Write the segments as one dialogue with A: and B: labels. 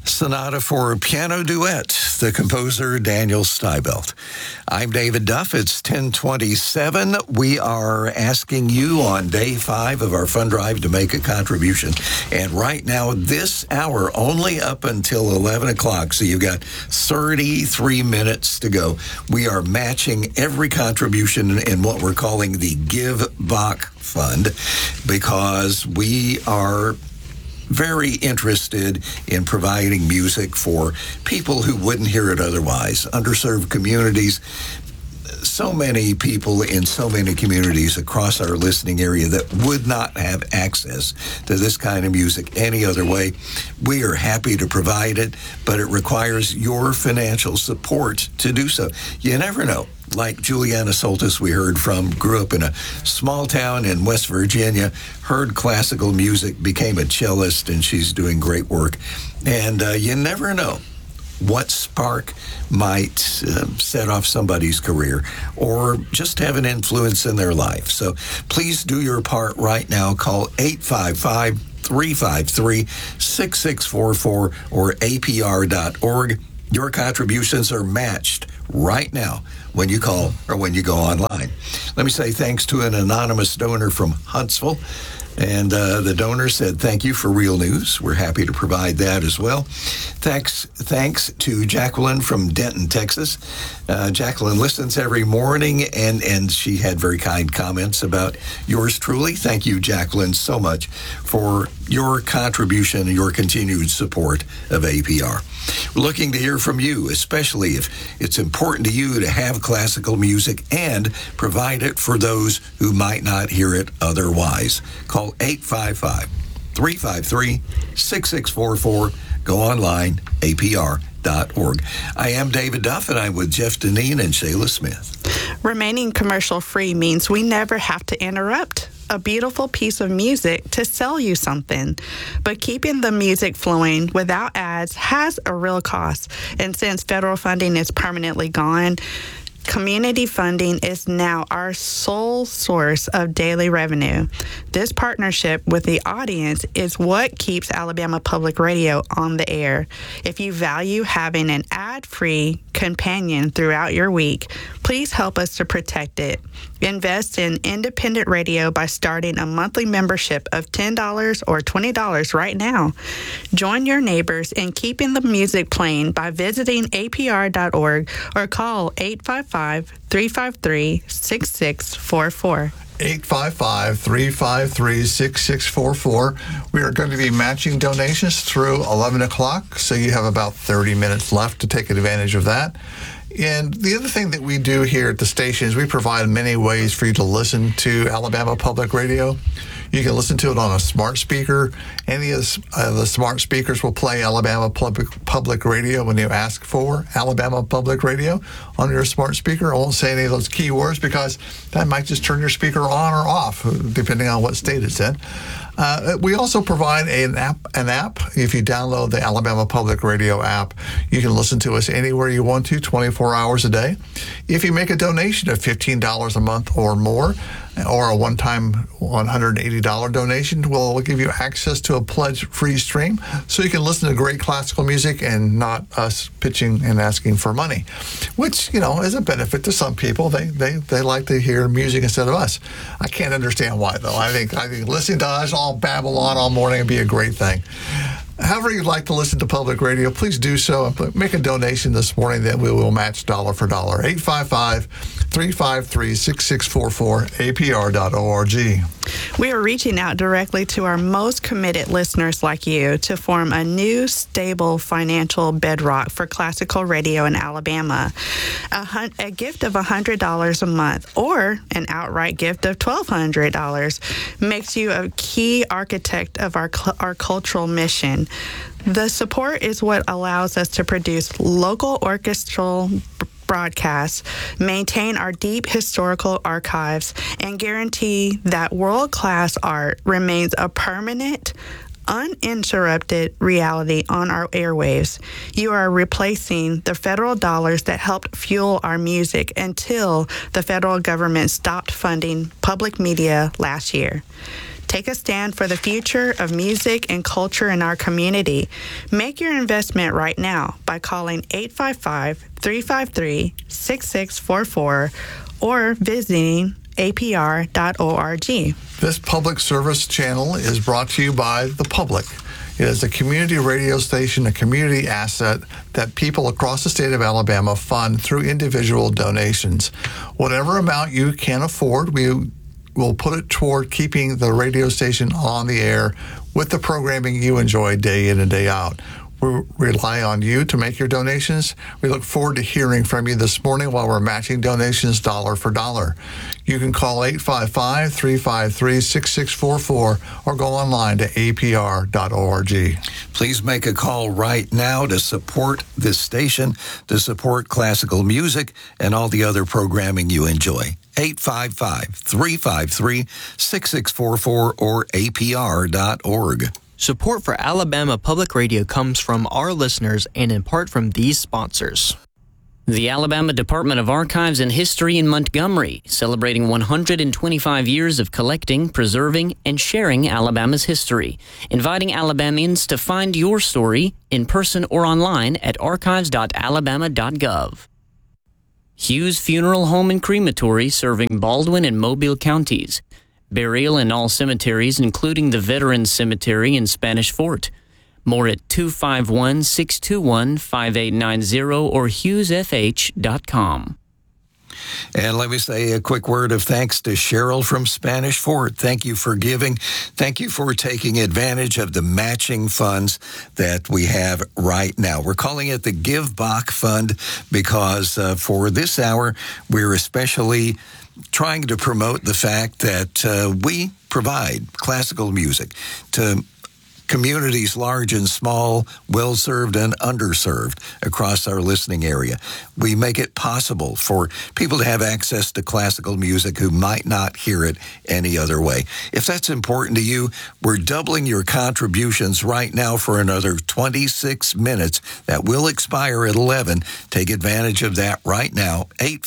A: Sonata for Piano Duet, the composer Daniel Steibelt. I'm David Duff. It's 1027. We are asking you on day 5 of our fund drive to make a contribution. And right now, this hour, only up until 11 o'clock, so you've got 33 minutes to go. We are matching every contribution in what we're calling the Give Bach Fund, because we are very interested in providing music for people who wouldn't hear it otherwise, underserved communities. So many people in so many communities across our listening area that would not have access to this kind of music any other way. We are happy to provide it, but it requires your financial support to do so. You never know. Like Juliana Soltis, we heard from, grew up in a small town in West Virginia, heard classical music, became a cellist, and she's doing great work. And you never know what spark might set off somebody's career or just have an influence in their life. So please do your part right now. Call 855-353-6644 or apr.org. Your contributions are matched right now when you call or when you go online. Let me say thanks to an anonymous donor from Huntsville. And the donor said, thank you for Real News. We're happy to provide that as well. Thanks to Jacqueline from Denton, Texas. Jacqueline listens every morning, and she had very kind comments about yours truly. Thank you, Jacqueline, so much for your contribution and your continued support of APR. We're looking to hear from you, especially if it's important to you to have classical music and provide it for those who might not hear it otherwise. Call 855-353-6644. Go online, apr.org. I am David Duff, and I'm with Jeff Deneen and Shayla Smith.
B: Remaining commercial-free means we never have to interrupt a beautiful piece of music to sell you something. But keeping the music flowing without ads has a real cost. And since federal funding is permanently gone, community funding is now our sole source of daily revenue. This partnership with the audience is what keeps Alabama Public Radio on the air. If you value having an ad-free companion throughout your week, please help us to protect it. Invest in independent radio by starting a monthly membership of $10 or $20 right now. Join your neighbors in keeping the music playing by visiting apr.org or call 855-353-6644.
C: 855-353-6644. We are going to be matching donations through 11 o'clock, so you have about 30 minutes left to take advantage of that. And the other thing that we do here at the station is we provide many ways for you to listen to Alabama Public Radio. You can listen to it on a smart speaker. Any of the smart speakers will play Alabama Public Radio when you ask for Alabama Public Radio on your smart speaker. I won't say any of those keywords because that might just turn your speaker on or off, depending on what state it's in. We also provide an app. If you download the Alabama Public Radio app, you can listen to us anywhere you want to, 24 hours a day. If you make a donation of $15 a month or more, or a one-time $180 donation, we'll give you access to a pledge-free stream so you can listen to great classical music and not us pitching and asking for money, which, is a benefit to some people. They like to hear music instead of us. I can't understand why, though. I think listening to us all babble on all morning would be a great thing. However you'd like to listen to public radio, please do so and make a donation this morning that we will match dollar for dollar. 855-353-6644, apr.org.
B: We are reaching out directly to our most committed listeners like you to form a new, stable financial bedrock for classical radio in Alabama. A gift of $100 a month or an outright gift of $1,200 makes you a key architect of our cultural mission. The support is what allows us to produce local orchestral broadcasts, maintain our deep historical archives, and guarantee that world-class art remains a permanent, uninterrupted reality on our airwaves. You are replacing the federal dollars that helped fuel our music until the federal government stopped funding public media last year. Take a stand for the future of music and culture in our community. Make your investment right now by calling 855-353-6644 or visiting apr.org.
C: This public service channel is brought to you by the public. It is a community radio station, a community asset that people across the state of Alabama fund through individual donations. Whatever amount you can afford, we will put it toward keeping the radio station on the air with the programming you enjoy day in and day out. We rely on you to make your donations. We look forward to hearing from you this morning while we're matching donations dollar for dollar. You can call 855-353-6644 or go online to apr.org.
A: Please make a call right now to support this station, to support classical music and all the other programming you enjoy. 855-353-6644 or apr.org.
D: Support for Alabama Public Radio comes from our listeners and in part from these sponsors.
E: The Alabama Department of Archives and History in Montgomery, celebrating 125 years of collecting, preserving, and sharing Alabama's history, inviting Alabamians to find your story in person or online at archives.alabama.gov. Hughes Funeral Home and Crematory, serving Baldwin and Mobile counties. Burial in all cemeteries, including the Veterans Cemetery in Spanish Fort. More at 251-621-5890 or hughesfh.com.
A: And let me say a quick word of thanks to Cheryl from Spanish Fort. Thank you for giving. Thank you for taking advantage of the matching funds that we have right now. We're calling it the Give Bach Fund because for this hour, we're especially trying to promote the fact that we provide classical music to communities large and small, well-served and underserved across our listening area. We make it possible for people to have access to classical music who might not hear it any other way. If that's important to you, we're doubling your contributions right now for another 26 minutes. That will expire at 11. Take advantage of that right now.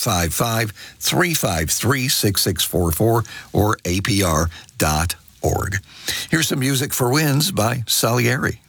A: 855-353-6644 or apr.org. Here's some music for winds by Salieri.